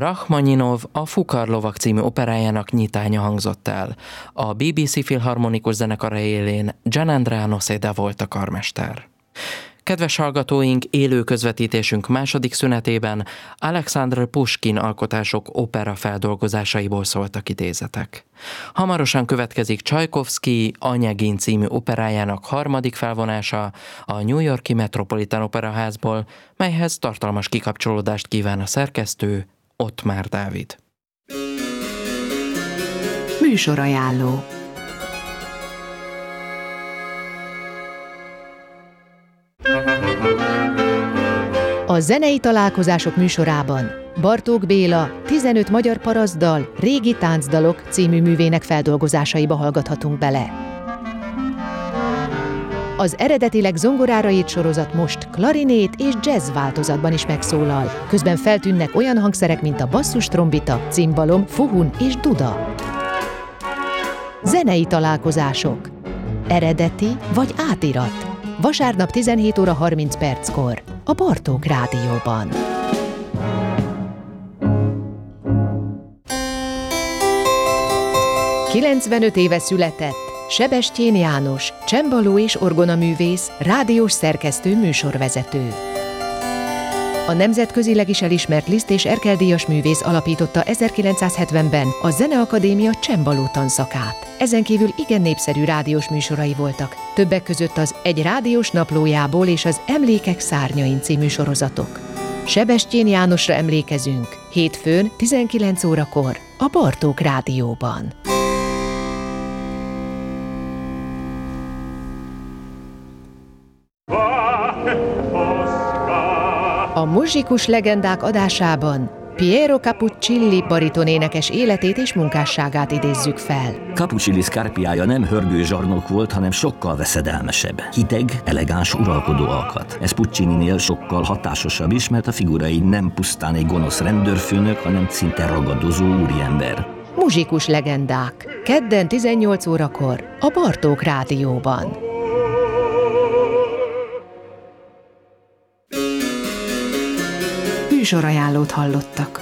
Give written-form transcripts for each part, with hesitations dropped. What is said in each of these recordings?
Rachmaninov a Fukarlovak című operájának nyitánya hangzott el. A BBC Filharmonikus zenekara élén Gianandrea Noseda volt a karmester. Kedves hallgatóink, élő közvetítésünk második szünetében Alexandr Pushkin alkotások opera feldolgozásaiból szóltak idézetek. Hamarosan következik Csajkovszky Anyegin című operájának harmadik felvonása a New York-i Metropolitan Operaházból, melyhez tartalmas kikapcsolódást kíván a szerkesztő, Ottmár Dávid. Műsorajánló. A zenei találkozások műsorában Bartók Béla 15 magyar parasztdal, régi táncdalok című művének feldolgozásaiba hallgathatunk bele. Az eredetileg zongorára írt sorozat most klarinét és jazz változatban is megszólal. Közben feltűnnek olyan hangszerek, mint a basszustrombita, cimbalom, fuhun és duda. Zenei találkozások. Eredeti vagy átirat. Vasárnap 17 óra 30 perckor a Bartók Rádióban. ...95 éve született Sebestyén János, csembaló és orgonaművész, rádiós szerkesztő, műsorvezető. A nemzetközileg is elismert Liszt és Erkel-díjas művész alapította 1970-ben a Zeneakadémia csembaló tanszakát. Ezen kívül igen népszerű rádiós műsorai voltak, többek között az Egy rádiós naplójából és az Emlékek szárnyain című sorozatok. Sebestyén Jánosra emlékezünk, hétfőn 19 órakor a Bartók Rádióban. A Muzsikus legendák adásában Piero Capuccilli baritonénekes életét és munkásságát idézzük fel. Capuccilli szkárpiája nem hördőzsarnok volt, hanem sokkal veszedelmesebb. Hideg, elegáns, uralkodó alkat. Ez Puccininél sokkal hatásosabb is, mert a figurai nem pusztán egy gonosz rendőrfőnök, hanem szinte ragadozó úriember. Muzsikus legendák. Kedden 18 órakor a Bartók Rádióban. Műsorajánlót hallottak.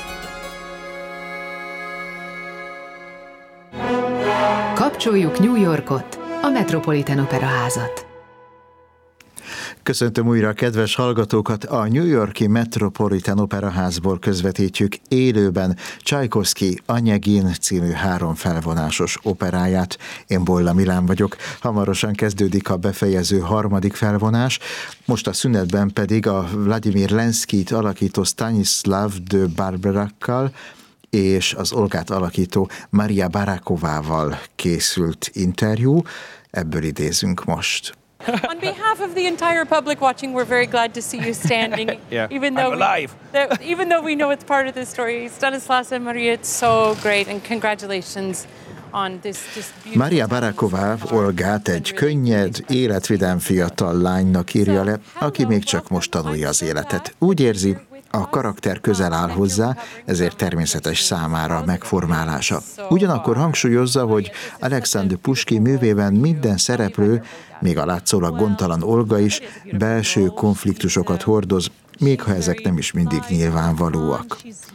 Kapcsoljuk New Yorkot, a Metropolitan Operaházat. Köszöntöm újra a kedves hallgatókat! A New York-i Metropolitan Operaházból közvetítjük élőben Csajkovszky Anyegin című 3 felvonásos operáját. Én Bolla Milán vagyok. Hamarosan kezdődik a befejező harmadik felvonás. Most a szünetben pedig a Vladimir Lenszkijt alakító Stanislav de Barberakkal és az Olgát alakító Maria Barakovával készült interjú. Ebből idézünk most. On behalf of the entire public watching, we're very glad to see you standing. Yeah, even though I'm alive. Even though we know it's part of the story. Stanislas and Maria, it's so great, and congratulations on this just beautiful... Maria Baraková Olgát egy könnyed, életvidám fiatal lánynak írja le, aki még csak most tanulja az életet. Úgy érzi, a karakter közel áll hozzá, ezért természetes számára a megformálása. Ugyanakkor hangsúlyozza, hogy Alexandr Pushkin művében minden szereplő, még a látszólag gondtalan Olga is, belső konfliktusokat hordoz, még ha ezek nem is mindig nyilvánvalóak.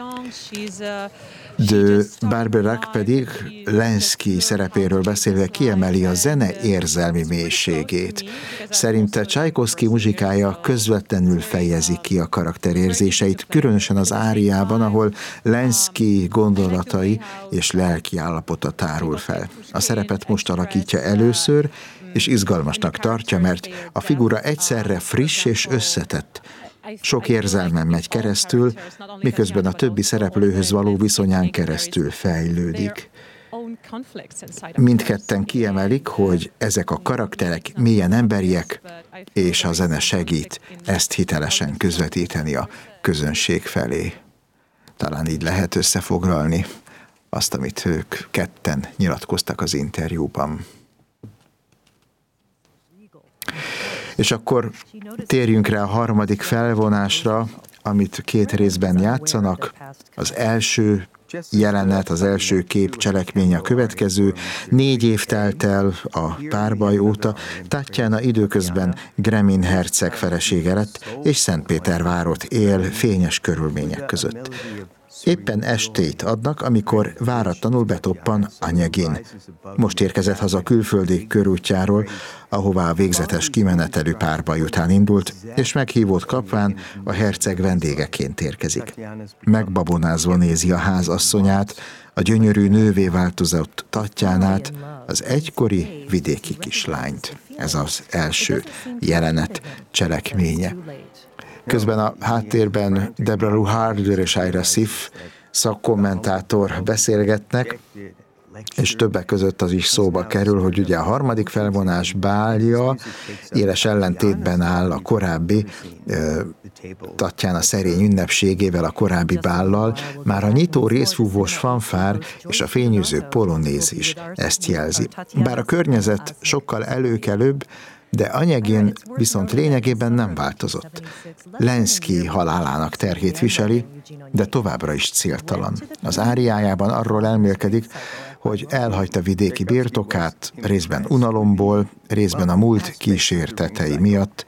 De Barberac pedig Lenszkij szerepéről beszélve kiemeli a zene érzelmi mélységét. Szerinte Csajkovszky muzsikája közvetlenül fejezi ki a karakterérzéseit, különösen az áriában, ahol Lenszkij gondolatai és lelki állapota tárul fel. A szerepet most alakítja először, és izgalmasnak tartja, mert a figura egyszerre friss és összetett. Sok érzelmen megy keresztül, miközben a többi szereplőhöz való viszonyán keresztül fejlődik. Mindketten kiemelik, hogy ezek a karakterek mélyen emberiek, és a zene segít ezt hitelesen közvetíteni a közönség felé. Talán így lehet összefoglalni azt, amit ők ketten nyilatkoztak az interjúban. És akkor térjünk rá a harmadik felvonásra, amit 2 részben játszanak. Az első jelenet, az első kép cselekménye a következő. 4 év telt el a párbaj óta. Tatjana időközben Gremin herceg felesége lett, és Szentpétervárot él fényes körülmények között. Éppen estét adnak, amikor váratlanul betoppan Anyegin. Most érkezett haza külföldi körútjáról, ahová a végzetes kimenetelű párbaj után indult, és meghívót kapván a herceg vendégeként érkezik. Megbabonázva nézi a házasszonyát, a gyönyörű nővé változott Tatjánát, az egykori vidéki kislányt. Ez az első jelenet cselekménye. Közben a háttérben Deborah Luharder és Ira Sif szakkommentátor beszélgetnek, és többek között az is szóba kerül, hogy ugye a harmadik felvonás bálja éles ellentétben áll a korábbi Tatjana szerény ünnepségével, a korábbi bállal. Már a nyitó részfúvós fanfár és a fényűző polonéz is ezt jelzi. Bár a környezet sokkal előkelőbb, de Anyegin viszont lényegében nem változott. Lenszky halálának terhét viseli, de továbbra is céltalan. Az áriájában arról elmélkedik, hogy elhagyta vidéki birtokát, részben unalomból, részben a múlt kísértetei miatt,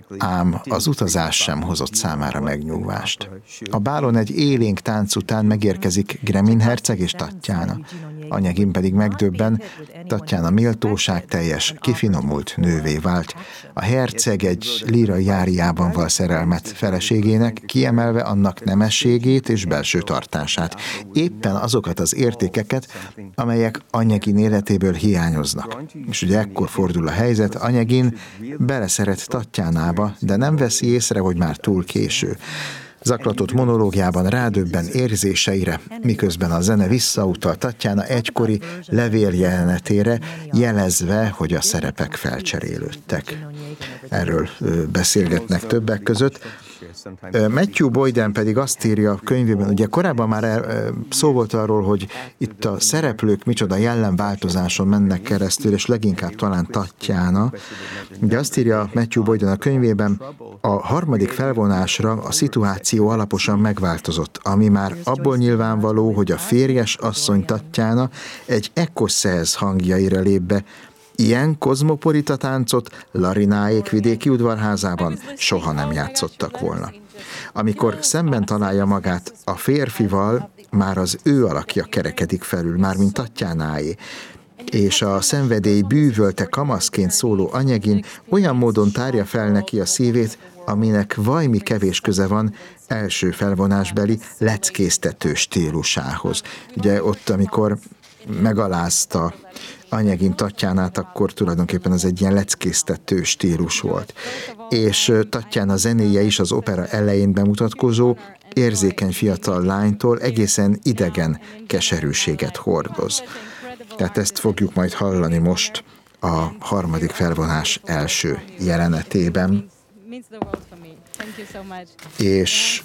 ám az utazás sem hozott számára megnyugvást. A bálon egy élénk tánc után megérkezik Gremin herceg és Tatjana. Anyegin pedig megdöbben, Tatjana méltóságteljes, kifinomult nővé vált. A herceg egy lírai áriában val szerelmet feleségének, kiemelve annak nemességét és belső tartását. Éppen azokat az értékeket, amelyek Anyegin életéből hiányoznak. És ugye ekkor fordul a helyzet, Anyegin beleszeret Tatjánába, de nem veszi észre, hogy már túl késő. Zaklatott monológiában rádöbben érzéseire, miközben a zene visszautal Tatjana egykori levéljelenetére, jelezve, hogy a szerepek felcserélődtek. Erről beszélgetnek többek között. Matthew Boyden pedig azt írja a könyvében, ugye korábban már szó volt arról, hogy itt a szereplők micsoda jellemváltozáson mennek keresztül, és leginkább talán Tatjana. Ugye azt írja Matthew Boyden a könyvében, a harmadik felvonásra a szituáció alaposan megváltozott, ami már abból nyilvánvaló, hogy a férjes asszony Tatjana egy ekkoszez hangjaira lép be. Ilyen kozmopolita táncot Larináék vidéki udvarházában soha nem játszottak volna. Amikor szemben találja magát a férfival, már az ő alakja kerekedik felül, mármint Tatjánáé, és a szenvedély bűvölte kamaszként szóló Anyegin olyan módon tárja fel neki a szívét, aminek vajmi kevés köze van első felvonásbeli leckéztető stílusához. Ugye ott, amikor megalázta Anyegin Tatjánát, akkor tulajdonképpen ez egy ilyen leckéztető stílus volt. És Tatjana zenéje is az opera elején bemutatkozó, érzékeny fiatal lánytól egészen idegen keserűséget hordoz. Tehát ezt fogjuk majd hallani most a harmadik felvonás első jelenetében. És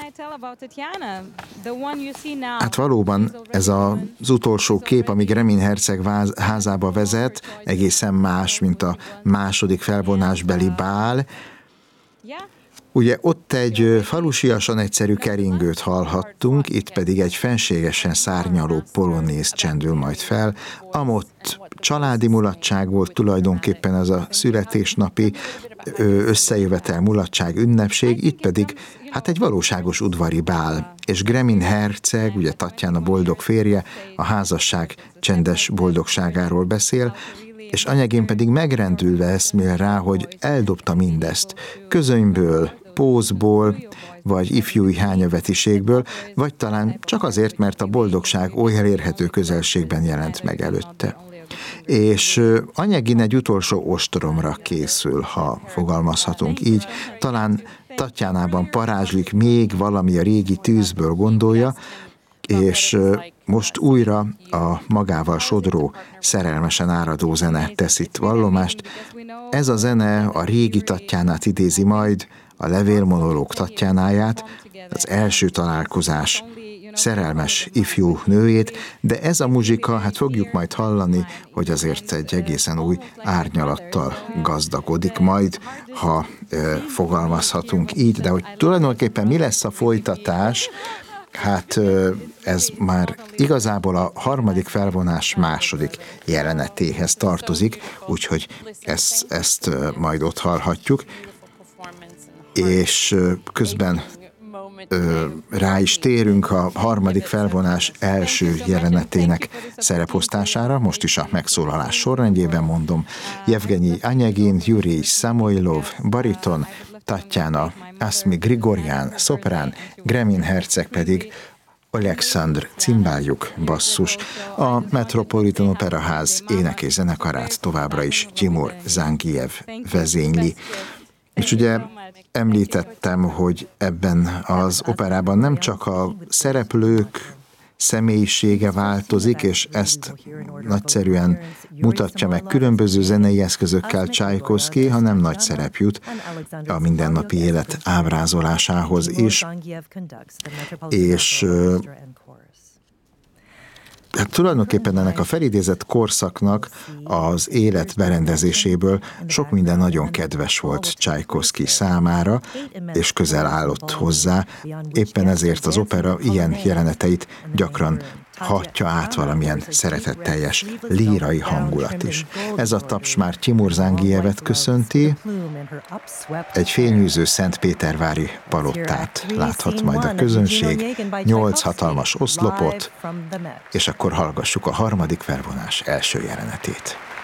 hát valóban ez az utolsó kép, ami Gremin herceg házába vezet, egészen más, mint a második felvonásbeli bál. Ugye ott egy falusiasan egyszerű keringőt hallhattunk, itt pedig egy fenségesen szárnyaló polonéz csendül majd fel, amott családi mulatság volt tulajdonképpen ez a születésnapi összejövetel, mulatság, ünnepség, itt pedig hát egy valóságos udvari bál, és Gremin herceg, ugye Tatjana boldog férje, a házasság csendes boldogságáról beszél, és Anyegin pedig megrendülve eszmél rá, hogy eldobta mindezt, közönyből, pózból, vagy ifjúi hányavetiségből, vagy talán csak azért, mert a boldogság oly elérhető közelségben jelent meg előtte. És Anyegin egy utolsó ostromra készül, ha fogalmazhatunk így. Talán Tatjánában parázslik még valami a régi tűzből gondolja, és most újra a magával sodró, szerelmesen áradó zene tesz itt vallomást. Ez a zene a régi Tatjánát idézi majd, a levélmonológ Tatjánáját, az első találkozás szerelmes ifjú nőjét, de ez a muzsika, hát fogjuk majd hallani, hogy azért egy egészen új árnyalattal gazdagodik majd, ha fogalmazhatunk így, de hogy tulajdonképpen mi lesz a folytatás, hát ez már igazából a harmadik felvonás második jelenetéhez tartozik, úgyhogy ezt majd ott hallhatjuk, és közben rá is térünk a harmadik felvonás első jelenetének szereposztására, most is a megszólalás sorrendjében mondom. Jevgenyi Anyegin, Jurij Samoilov, bariton, Tatjana Aszmi Grigorján, szoprán, Gremin herceg pedig Oleksandr cimbáljuk, basszus. A Metropolitan Operaház ének és zenekarát továbbra is Timur Zangiyev vezényli. És ugye említettem, hogy ebben az operában nem csak a szereplők személyisége változik, és ezt nagyszerűen mutatja meg különböző zenei eszközökkel Csajkovszky, hanem nagy szerep jut a mindennapi élet ábrázolásához is. És hát tulajdonképpen ennek a felidézett korszaknak az élet berendezéséből sok minden nagyon kedves volt Csajkovszky számára, és közel állott hozzá. Éppen ezért az opera ilyen jeleneteit gyakran hatja át valamilyen szeretetteljes lírai hangulat is. Ez a taps már Timur Zangiyevet köszönti, egy fényűző szentpétervári palottát láthat majd a közönség, 8 hatalmas oszlopot, és akkor hallgassuk a harmadik felvonás első jelenetét.